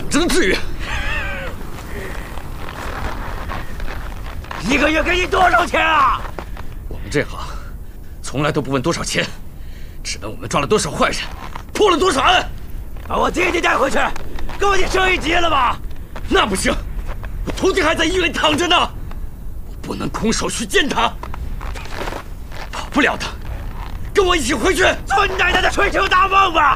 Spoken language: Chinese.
真至于？ 一个月给你多少钱啊？ 我们这行从来都不问多少钱，只问我们抓了多少坏人，破了多少案。 把我弟弟带回去，跟我弟升一级了吧？ 那不行，我徒弟还在医院躺着呢，我不能空手去见他。跑不了的，跟我一起回去。 做你奶奶的春秋大梦吧！